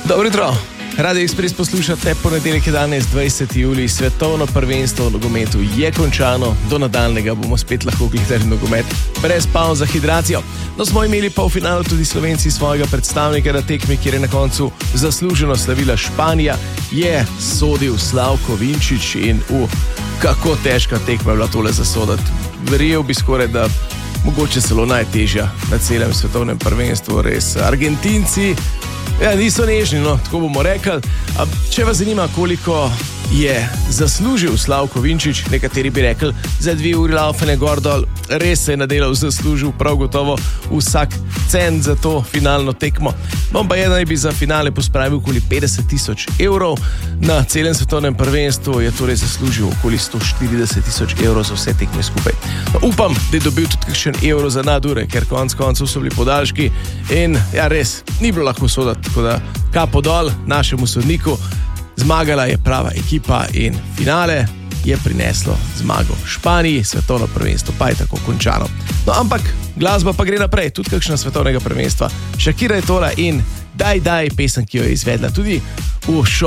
Dobro jutro. Radio Express poslušate, ponedeljek je danes 20. julij, svetovno prvenstvo v nogometu je končano, do nadaljnega bomo spet lahko gledali nogomet brez pauz za hidracijo. No, smo imeli pa v finalu tudi Slovenci svojega predstavnika na tekmi, kjer je na koncu zasluženo slavila Španija, je sodil Slavko Vinčić in kako težka tekma je bila tole zasoditi. Verjel bi skoraj, da mogoče celo najtežja na celem svetovnem prvenstvu, res. Argentinci niso nežni, no, tako bomo rekli. Če vas zanima, koliko je zaslužil Slavko Vinčić, nekateri bi rekli za 2 uri laufanja gor dol, res se je nadelal, zaslužil prav gotovo vsak cent za to finalno tekmo. Bomba je, da bi za finale pospravil okoli 50.000 evrov, na celem svetovnem prvenstvu je torej zaslužil okoli 140.000 evrov za vse tekme skupaj. Upam, da je dobil tudi kakšen evro za nadure, ker konc koncev so bili podaljški in res, ni bilo lahko soditi, tako da kapo dol našemu sodniku. Zmagala je prava ekipa in finale je prineslo zmago Španiji, svetovno prvenstvo pa je tako končano. No, ampak glasba pa gre naprej, tudi kakšna svetovnega prvenstva. Shakira je tola in Daj, pesem, ki jo je izvedla tudi v